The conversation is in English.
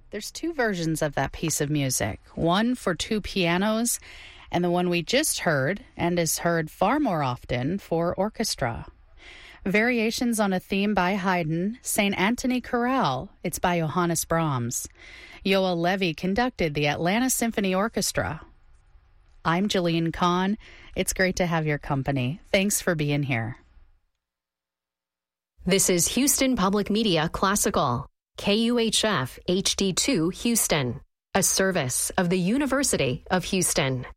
There's two versions of that piece of music, one for two pianos and the one we just heard and is heard far more often for orchestra. Variations on a theme by Haydn, St. Anthony Chorale, it's by Johannes Brahms. Yoel Levy conducted the Atlanta Symphony Orchestra. I'm Jalene Kahn. It's great to have your company. Thanks for being here. This is Houston Public Media Classical, KUHF HD2 Houston, a service of the University of Houston.